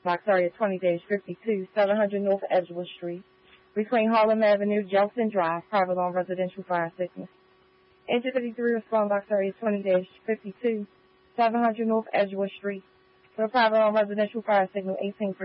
box area 20-52, 700 North Edgewood Street, between Harlem Avenue, Jelson Drive, private on residential fire signal. Engine 53 respond box area 20-52, 700 North Edgewood Street, for a private on residential fire signal 18